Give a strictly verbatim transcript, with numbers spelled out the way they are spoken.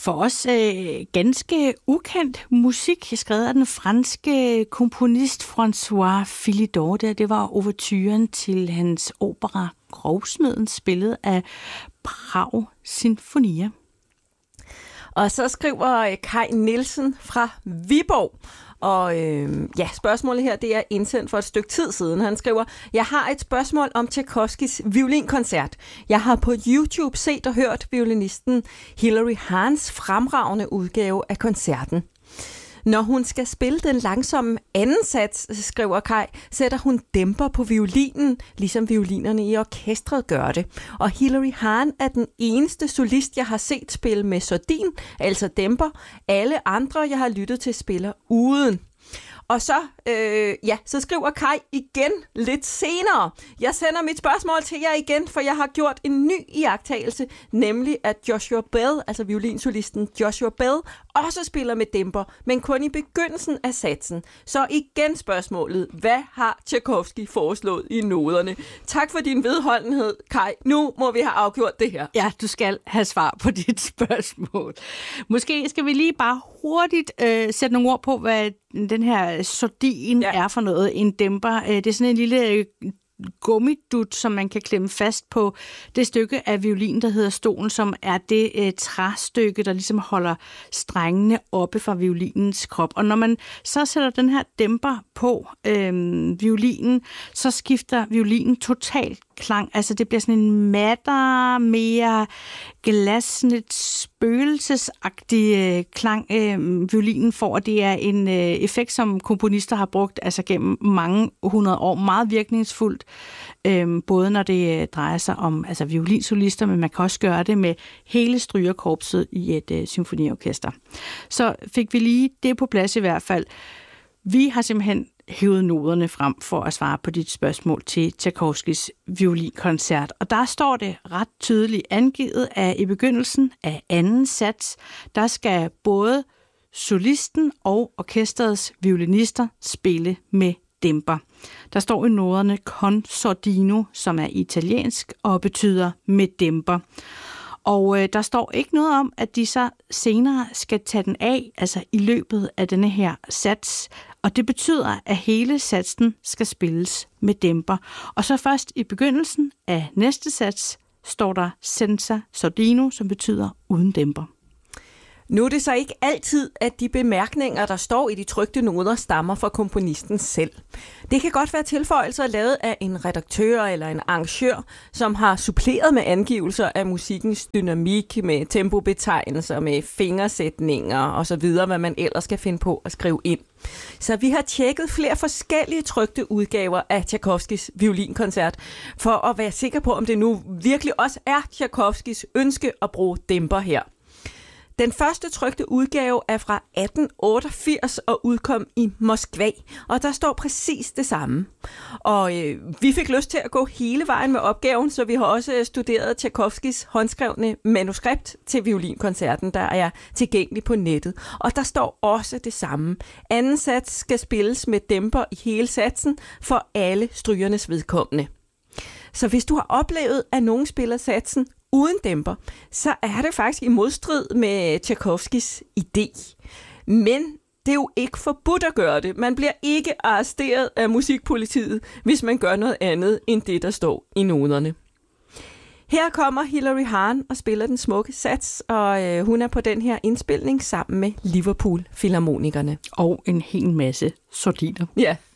For os øh, ganske ukendt musik, skrevet af den franske komponist François Philidor. Det, det var ouverturen til hans opera Grovsmeden, spillet af Prag Sinfonia. Og så skriver Kai Nielsen fra Viborg. Og øh, ja, spørgsmålet her, det er indsendt for et stykke tid siden. Han skriver, jeg har et spørgsmål om Tchaikovskys violinkoncert. Jeg har på YouTube set og hørt violinisten Hilary Hahns fremragende udgave af koncerten. Når hun skal spille den langsomme anden sats, skriver Kai, sætter hun dæmper på violinen, ligesom violinerne i orkestret gør det. Og Hilary Hahn er den eneste solist, jeg har set spille med sordin, altså dæmper. Alle andre, jeg har lyttet til, spiller uden. Og så, øh, ja, så skriver Kai igen lidt senere. Jeg sender mit spørgsmål til jer igen, for jeg har gjort en ny iagttagelse, nemlig at Joshua Bell, altså violinsolisten Joshua Bell, også spiller med dæmper, men kun i begyndelsen af satsen. Så igen spørgsmålet, hvad har Tchaikovsky foreslået i noderne? Tak for din vedholdenhed, Kai. Nu må vi have afgjort det her. Ja, du skal have svar på dit spørgsmål. Måske skal vi lige bare hurtigt øh, sætte nogle ord på, hvad den her sordin ja. er for noget. En dæmper. Det er sådan en lille øh, gummidut, som man kan klemme fast på det stykke af violin, der hedder stolen, som er det øh, træstykke, der ligesom holder strengene oppe fra violinens krop. Og når man så sætter den her dæmper på øh, violinen, så skifter violinen totalt klang. Altså det bliver sådan en mattere, mere glas, sådan et spøgelsesagtig øh, klang, øh, violinen får, og det er en øh, effekt, som komponister har brugt altså gennem mange hundrede år. Meget virkningsfuldt, øh, både når det øh, drejer sig om altså violinsolister, men man kan også gøre det med hele strygerkorpset i et øh, symfoniorkester. Så fik vi lige det på plads i hvert fald. Vi har simpelthen hævet noderne frem for at svare på dit spørgsmål til Tchaikovskys violinkoncert. Og der står det ret tydeligt angivet, at i begyndelsen af anden sats, der skal både solisten og orkesterets violinister spille med dæmper. Der står i noderne con sordino, som er italiensk og betyder med dæmper. Og øh, der står ikke noget om, at de så senere skal tage den af, altså i løbet af denne her sats. Og det betyder, at hele satsen skal spilles med dæmper. Og så først i begyndelsen af næste sats står der senza sordino, som betyder uden dæmper. Nu er det så ikke altid, at de bemærkninger, der står i de trykte noder, stammer fra komponisten selv. Det kan godt være tilføjelser lavet af en redaktør eller en arrangør, som har suppleret med angivelser af musikkens dynamik, med tempobetegnelser, med fingersætninger osv., hvad man ellers skal finde på at skrive ind. Så vi har tjekket flere forskellige trykte udgaver af Tchaikovskys violinkoncert, for at være sikker på, om det nu virkelig også er Tchaikovskys ønske at bruge dæmper her. Den første trykte udgave er fra atten otteogfirs og udkom i Moskva, og der står præcis det samme. Og øh, vi fik lyst til at gå hele vejen med opgaven, så vi har også studeret Tchaikovskys håndskrevne manuskript til violinkoncerten, der er tilgængelig på nettet. Og der står også det samme. Anden sats skal spilles med dæmper i hele satsen for alle strygernes vedkommende. Så hvis du har oplevet, at nogen spiller satsen uden dæmper, så er det faktisk i modstrid med Tchaikovskys idé. Men det er jo ikke forbudt at gøre det. Man bliver ikke arresteret af musikpolitiet, hvis man gør noget andet end det, der står i noderne. Her kommer Hilary Hahn og spiller den smukke sats, og øh, hun er på den her indspilning sammen med Liverpool Filharmonikerne. Og en hel masse sordiner. Ja.